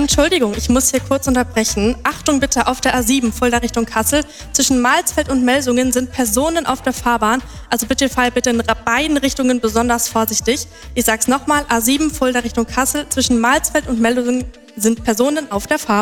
Entschuldigung, ich muss hier kurz unterbrechen. Achtung bitte, auf der A7 Fulda Richtung Kassel. Zwischen Malsfeld und Melsungen sind Personen auf der Fahrbahn. Also bitte in beiden Richtungen besonders vorsichtig. Ich sag's nochmal, A7 Fulda Richtung Kassel. Zwischen Malsfeld und Melsungen sind Personen auf der Fahrbahn.